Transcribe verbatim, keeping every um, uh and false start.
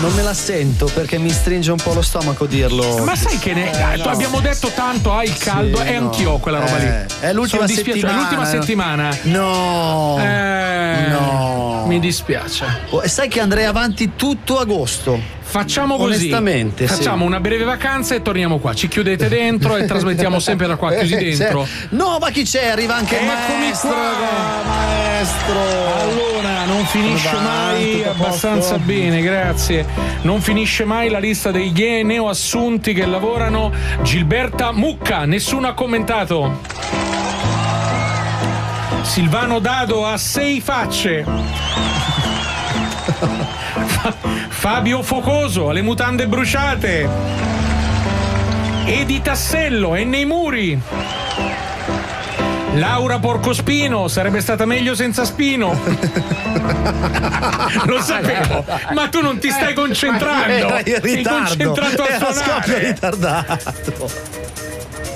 non me la sento perché mi stringe un po' lo stomaco dirlo. Ma sai che ne, eh, no. abbiamo detto tanto, hai il caldo, sì, e no. anch'io ho quella roba eh, lì. È l'ultima settimana. È l'ultima settimana. No. Eh, no. Mi dispiace. Oh, e sai che andrei avanti tutto agosto. Facciamo così. Onestamente. Facciamo sì. una breve vacanza e torniamo qua. Ci chiudete dentro e trasmettiamo sempre da qua, chiusi dentro. No, ma chi c'è? Arriva anche il maestro. Qua. Maestro. Allora, non finisce va, mai abbastanza posto? Bene, grazie. Non finisce mai la lista dei neoassunti che lavorano. Gilberta Mucca, nessuno ha commentato. Silvano Dado ha sei facce. Fabio Focoso ha le mutande bruciate. Edi Tassello è nei muri. Laura Porcospino sarebbe stata meglio senza Spino. Lo sapevo, ma tu non ti stai concentrando. Era in ritardo. Sei concentrato a Era suonare. ritardato.